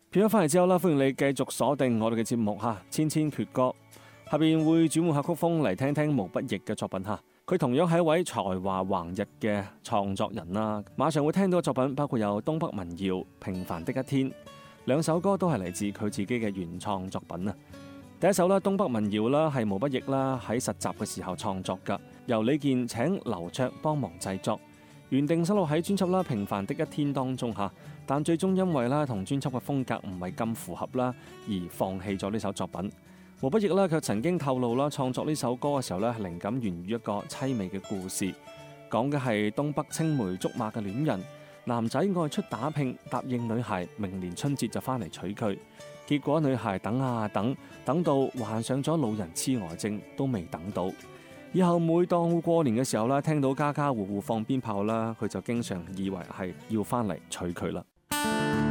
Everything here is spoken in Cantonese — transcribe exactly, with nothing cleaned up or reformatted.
片咗翻嚟之後啦，歡迎你繼續鎖定我哋嘅節目吓，千千闕歌。下邊會轉換下曲風嚟聽聽毛不易嘅作品吓。佢同樣係一位才華橫溢嘅創作人啦。馬上會聽到嘅作品包括有東北民謠《平凡的一天》，兩首歌都係嚟自佢自己嘅原創作品啊。第一首啦，東北民謠啦，係毛不易啦喺實習嘅時候創作噶，由李健請劉卓幫忙製作，原定收錄喺專輯啦《平凡的一天》當中吓，但最終因為啦同專輯嘅風格唔係咁符合啦，而放棄咗呢首作品。毛不易啦卻曾經透露啦，創作呢首歌嘅時候咧，靈感源於一個淒美嘅故事，講嘅係東北青梅竹馬嘅戀人，男仔外出打拼，答應女孩明年春節就翻嚟娶佢。結果女孩等啊等，等到患上咗老人痴呆症都未等到。以後每當過年嘅時候啦，聽到家家戶戶放鞭炮啦，佢就經常以為係要翻嚟娶佢啦。